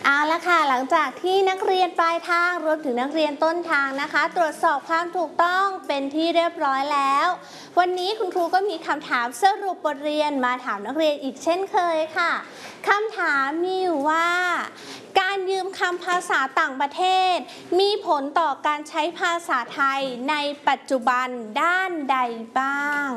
เอาละค่ะหลังจากที่นักเรียนปลายทางรวมถึงนักเรียนต้นทางนะคะตรวจสอบความถูกต้องเป็นที่เรียบร้อยแล้ววันนี้คุณครูก็มีคำถามสรุปบทเรียนมาถามนักเรียนอีกเช่นเคยค่ะคำถามมีอยู่ว่าการยืมคำภาษาต่างประเทศมีผลต่อการใช้ภาษาไทยในปัจจุบันด้านใดบ้าง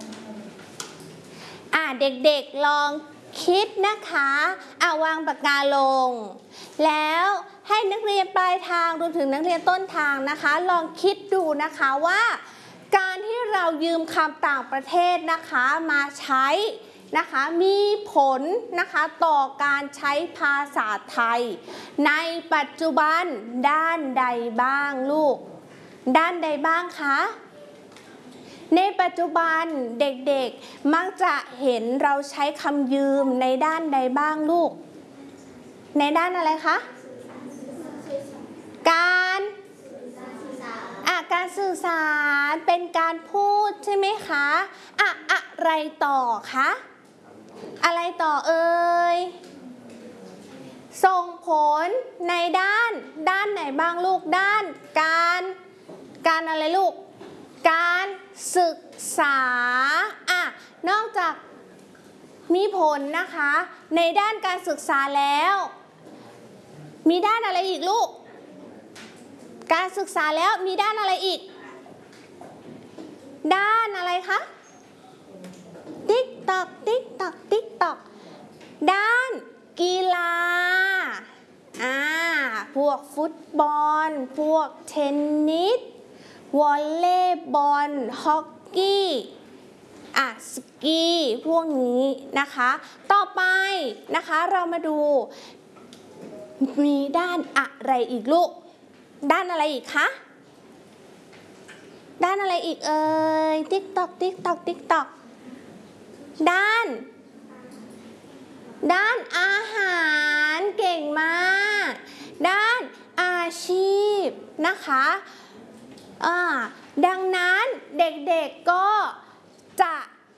เด็กๆลองคิดนะคะวางปากกาลงแล้วให้นักเรียนปลายทางรวมถึงนักเรียนต้นทางนะคะลองคิดดูนะคะว่าการที่เรายืมคำต่างประเทศนะคะมาใช้นะคะมีผลนะคะต่อการใช้ภาษาไทยในปัจจุบันด้านใดบ้างลูกด้านใดบ้างคะในปัจจุบันเด็กๆมักจะเห็นเราใช้คำยืมในด้านใดบ้างลูกในด้านอะไรคะการสื่อสารเป็นการพูดใช่ไหมคะอะไรต่อคะอะไรต่อเอ่ยส่งผลในด้านไหนบ้างลูกด้านการอะไรลูกการศึกษานอกจากมีผลนะคะในด้านการศึกษาแล้วมีด้านอะไรอีกลูกการศึกษาแล้วมีด้านอะไรอีกด้านอะไรคะติ๊กตอกติ๊กตอกติ๊กตอกด้านกีฬาพวกฟุตบอลพวกเทนนิสวอลเลย์บอลฮอกกี้สกีพวกนี้นะคะต่อไปนะคะเรามาดูมีด้านอะไรอีกลูกด้านอะไรอีกคะด้านอะไรอีกเอ่ยติ๊กตอกติ๊กตอกติ๊กตอกด้านอาหารเก่งมากด้านอาชีพนะคะดังนั้นเด็กๆก็จะ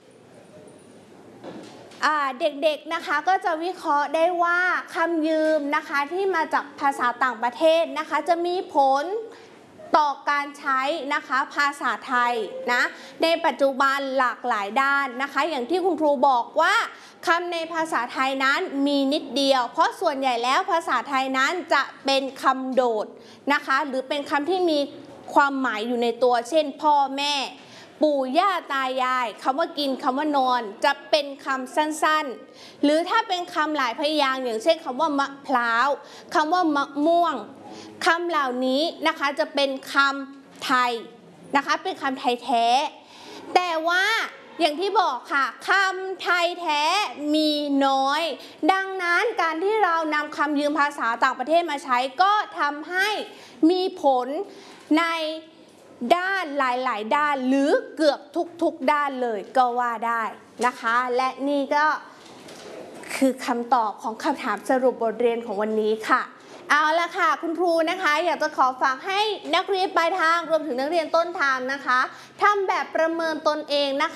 เด็กๆนะคะก็จะวิเคราะห์ได้ว่าคำยืมนะคะที่มาจากภาษาต่างประเทศนะคะจะมีผลต่อการใช้นะคะภาษาไทยนะในปัจจุบันหลากหลายด้านนะคะอย่างที่คุณครูบอกว่าคำในภาษาไทยนั้นมีนิดเดียวเพราะส่วนใหญ่แล้วภาษาไทยนั้นจะเป็นคำโดดนะคะหรือเป็นคำที่มีความหมายอยู่ในตัวเช่นพ่อแม่ปู่ย่าตายายคำว่ากินคำว่านอนจะเป็นคำสั้นๆหรือถ้าเป็นคำหลายพยางค์อย่างเช่นคำว่ามะพร้าวคำว่ามะม่วงคำเหล่านี้นะคะจะเป็นคำไทยนะคะเป็นคำไทยแท้แต่ว่าอย่างที่บอกค่ะคำไทยแท้มีน้อยดังนั้นการที่เรานำคำยืมภาษาต่างประเทศมาใช้ก็ทำให้มีผลในด้านหลายๆด้านหรือเกือบทุกด้านเลยก็ว่าได้นะคะและนี่ก็คือคำตอบของคำถามสรุปบทเรียนของวันนี้ค่ะเอาละค่ะคุณครูนะคะอยากจะขอฝากให้นักเรียนปลายทางรวมถึงนักเรียนต้นทางนะคะทำแบบประเมินตนเองนะคะ